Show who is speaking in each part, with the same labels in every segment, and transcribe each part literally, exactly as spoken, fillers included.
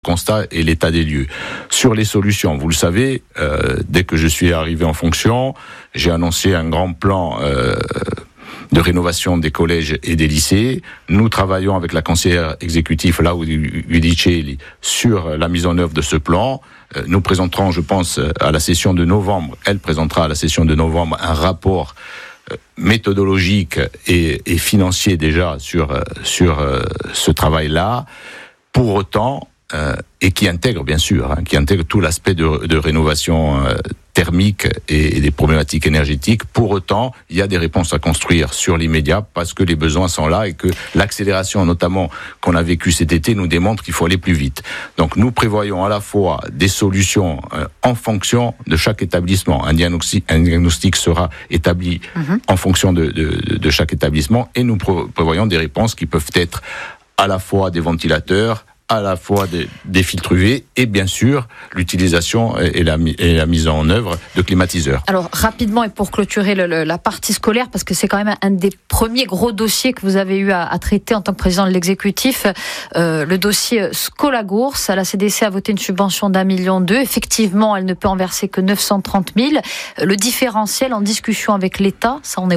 Speaker 1: constat et l'état des lieux. Sur les solutions, vous le savez, euh, dès que je suis arrivé en fonction, j'ai annoncé un grand plan euh, de rénovation des collèges et des lycées. Nous travaillons avec la conseillère exécutive Laura Udicelli sur la mise en œuvre de ce plan. Euh, nous présenterons, je pense, à la session de novembre, elle présentera à la session de novembre un rapport euh, méthodologique et, et financier déjà sur, euh, sur euh, ce travail-là. Pour autant, Euh, et qui intègre bien sûr, hein, qui intègre tout l'aspect de, de rénovation euh, thermique et, et des problématiques énergétiques. Pour autant, il y a des réponses à construire sur l'immédiat parce que les besoins sont là et que l'accélération, notamment qu'on a vécue cet été, nous démontre qu'il faut aller plus vite. Donc, nous prévoyons à la fois des solutions euh, en fonction de chaque établissement. Un diagnostic, un diagnostic sera établi mmh. en fonction de, de, de chaque établissement et nous prévoyons des réponses qui peuvent être à la fois des ventilateurs, à la fois des, des filtres U V et bien sûr l'utilisation et la, et la mise en œuvre de climatiseurs.
Speaker 2: Alors rapidement et pour clôturer le, le, la partie scolaire, parce que c'est quand même un des premiers gros dossiers que vous avez eu à, à traiter en tant que président de l'exécutif, euh, le dossier Scolagours. La C D C a voté une subvention d'un million deux. Effectivement, elle ne peut en verser que neuf cent trente mille. Le différentiel en discussion avec l'État, ça en est où ?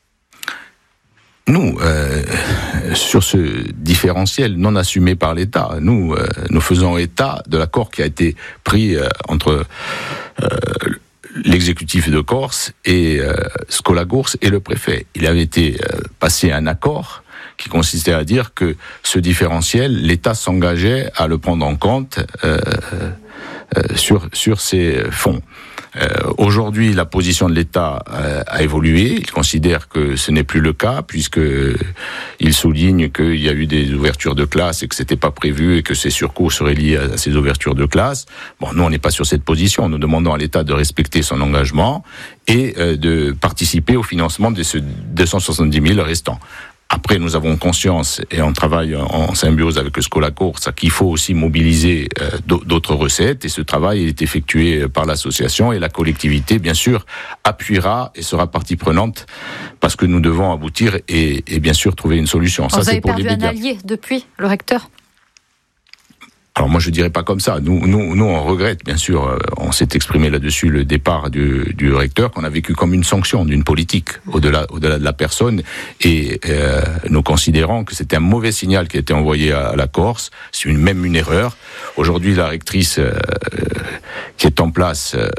Speaker 1: Nous, euh, sur ce différentiel non assumé par l'État, nous, euh, nous faisons état de l'accord qui a été pris euh, entre euh, l'exécutif de Corse et euh, Scolagours et le préfet. Il avait été euh, passé un accord qui consistait à dire que ce différentiel, l'État s'engageait à le prendre en compte euh, euh, sur, sur ses fonds. Euh, aujourd'hui, la position de l'État euh, a évolué. Il considère que ce n'est plus le cas, puisque il souligne qu'il y a eu des ouvertures de classe et que c'était pas prévu et que ces surcoûts seraient liés à, à ces ouvertures de classe. Bon, nous, on n'est pas sur cette position. Nous demandons à l'État de respecter son engagement et euh, de participer au financement de ce deux cent soixante-dix mille restants. Après, nous avons conscience, et on travaille en symbiose avec le Scolagours, qu'il faut aussi mobiliser euh, d'autres recettes, et ce travail est effectué par l'association, et la collectivité, bien sûr, appuiera et sera partie prenante, parce que nous devons aboutir et, et bien sûr trouver une solution.
Speaker 2: Ça, vous avez c'est pour perdu un allié depuis, le recteur ?
Speaker 1: Alors moi je dirais pas comme ça. Nous, nous, nous on regrette bien sûr. Euh, on s'est exprimé là-dessus le départ du, du recteur qu'on a vécu comme une sanction d'une politique au-delà, au-delà de la personne. Et euh, nous considérons que c'était un mauvais signal qui a été envoyé à, à la Corse. C'est une même une erreur. Aujourd'hui la rectrice euh, qui est en place euh,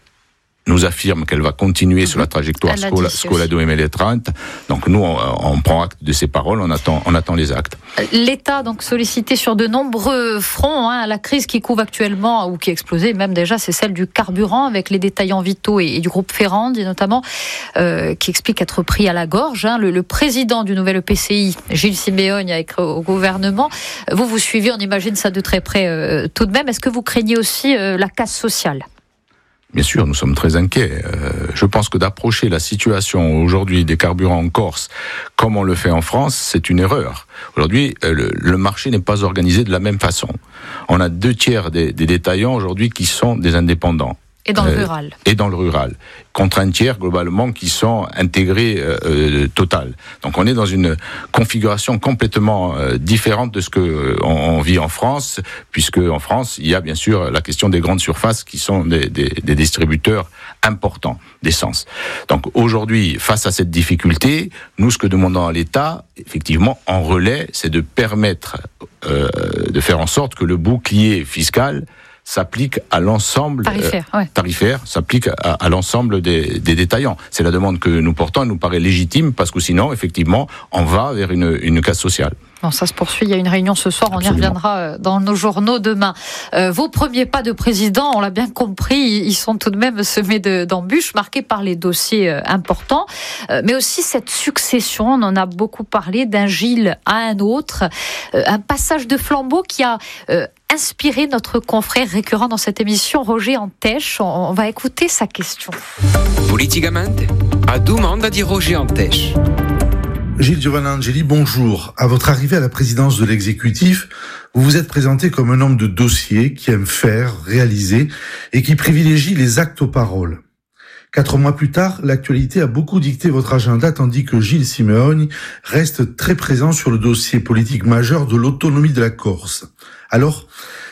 Speaker 1: nous affirme qu'elle va continuer mmh. sur la trajectoire Scola, Scola duemilatrenta. Donc nous, on, on prend acte de ces paroles, on attend, on attend les actes.
Speaker 2: L'État, donc sollicité sur de nombreux fronts, hein, la crise qui couve actuellement, ou qui a explosé même déjà, c'est celle du carburant, avec les détaillants vitaux et, et du groupe Ferrand, notamment, euh, qui explique être pris à la gorge. Hein. Le, le président du nouvel E P C I, Gilles Siméogne, a écrit au gouvernement. Vous, vous suivez, on imagine ça de très près euh, tout de même. Est-ce que vous craignez aussi euh, la casse sociale ?
Speaker 1: Bien sûr, nous sommes très inquiets. Euh, je pense que d'approcher la situation aujourd'hui des carburants en Corse comme on le fait en France, c'est une erreur. Aujourd'hui, euh, le, le marché n'est pas organisé de la même façon. On a deux tiers des, des détaillants aujourd'hui qui sont des indépendants.
Speaker 2: Et dans le euh, rural.
Speaker 1: Et dans le rural. Contre un tiers, globalement, qui sont intégrés euh, euh, total. Donc on est dans une configuration complètement euh, différente de ce que euh, on, on vit en France, puisque en France, il y a bien sûr la question des grandes surfaces qui sont des, des, des distributeurs importants d'essence. Donc aujourd'hui, face à cette difficulté, nous, ce que demandons à l'État, effectivement, en relais, c'est de permettre, euh, de faire en sorte que le bouclier fiscal s'applique à l'ensemble
Speaker 2: tarifaire, euh, ouais.
Speaker 1: tarifaire s'applique à, à l'ensemble des, des détaillants. C'est la demande que nous portons, elle nous paraît légitime parce que sinon, effectivement, on va vers une, une casse sociale.
Speaker 2: Bon, ça se poursuit, il y a une réunion ce soir, Absolument. On y reviendra dans nos journaux demain. Euh, vos premiers pas de président, on l'a bien compris, ils sont tout de même semés de, d'embûches, marqués par les dossiers euh, importants, euh, mais aussi cette succession, on en a beaucoup parlé, d'un Gilles à un autre, euh, un passage de flambeau qui a euh, inspiré notre confrère récurrent dans cette émission, Roger Antèche. On, on va écouter sa question.
Speaker 3: Politicamente, a domanda di Roger Antèche.
Speaker 4: Gilles Giovannangeli, bonjour. À votre arrivée à la présidence de l'exécutif, vous vous êtes présenté comme un homme de dossier qui aime faire, réaliser et qui privilégie les actes aux paroles. Quatre mois plus tard, l'actualité a beaucoup dicté votre agenda tandis que Gilles Siméogne reste très présent sur le dossier politique majeur de l'autonomie de la Corse. Alors,